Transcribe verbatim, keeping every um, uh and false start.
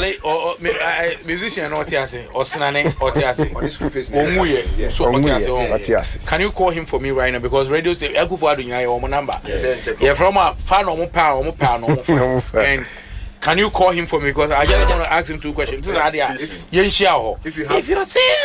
Charlie or musician or Tiase or Snane or Tiase. So can you call him for me right now? Because radio say I go for your number. Yeah, from a fan or power or power. And can you call him for me? Because I just want to ask him two questions. This is Adia. If you have